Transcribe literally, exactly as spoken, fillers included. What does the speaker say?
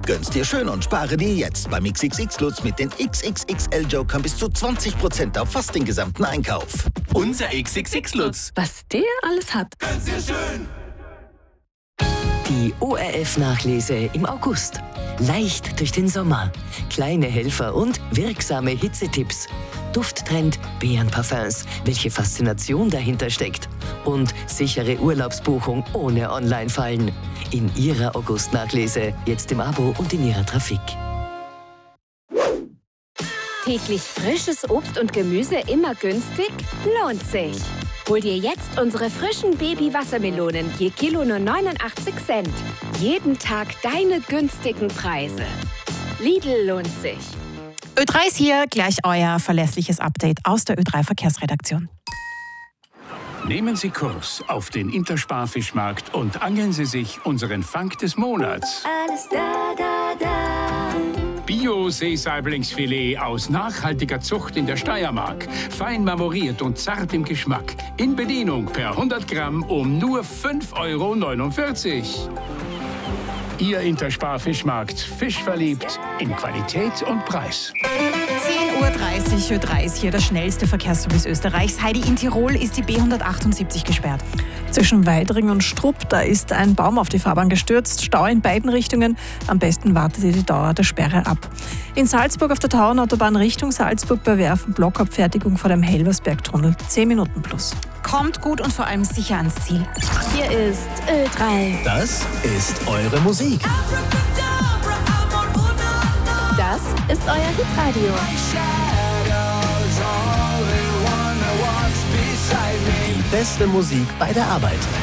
Gönn's dir schön und spare dir jetzt beim X X X-Lutz mit den X X X L-Jokern bis zu zwanzig Prozent auf fast den gesamten Einkauf. Unser X X X-Lutz. Was der alles hat. Gönn's dir schön. Die O R F-Nachlese im August. Leicht durch den Sommer. Kleine Helfer und wirksame Hitzetipps. Dufttrend Beerenparfums. Welche Faszination dahinter steckt. Und sichere Urlaubsbuchung ohne Online-Fallen. In Ihrer August-Nachlese. Jetzt im Abo und in Ihrer Trafik. Täglich frisches Obst und Gemüse immer günstig? Lohnt sich. Hol dir jetzt unsere frischen Baby-Wassermelonen, je Kilo nur neunundachtzig Cent. Jeden Tag deine günstigen Preise. Lidl lohnt sich. Ö drei ist hier, gleich euer verlässliches Update aus der Ö drei Verkehrsredaktion. Nehmen Sie Kurs auf den Intersparfischmarkt und angeln Sie sich unseren Fang des Monats. Alles da, da, da. Bio-Seesaiblingsfilet aus nachhaltiger Zucht in der Steiermark. Fein marmoriert und zart im Geschmack. In Bedienung per hundert Gramm um nur fünf Euro neunundvierzig. Ihr Intersparfischmarkt. Fischverliebt in Qualität und Preis. zehn Uhr dreißig, Ö drei ist hier der schnellste Verkehrsservice Österreichs. Heidi, in Tirol ist die B hundertachtundsiebzig gesperrt. Zwischen Weidring und Strupp, da ist ein Baum auf die Fahrbahn gestürzt. Stau in beiden Richtungen. Am besten wartet ihr die Dauer der Sperre ab. In Salzburg auf der Tauernautobahn Richtung Salzburg bei Werfen Blockabfertigung vor dem Helversbergtunnel. zehn Minuten plus. Kommt gut und vor allem sicher ans Ziel. Hier ist Ö drei. Das ist eure Musik. Das ist euer Hitradio. Die beste Musik bei der Arbeit.